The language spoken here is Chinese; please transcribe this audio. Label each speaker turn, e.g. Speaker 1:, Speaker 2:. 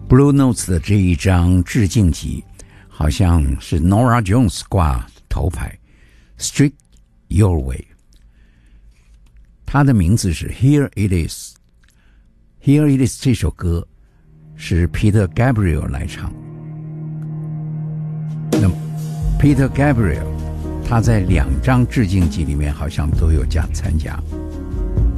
Speaker 1: Blue Notes 的这一张致敬集，好像是 Nora Jones 挂头牌 ，Street Your Way。它的名字是 Here It Is。Here It Is 这首歌是 Peter Gabriel 来唱。那么 Peter Gabriel 他在2张致敬集里面好像都有参加。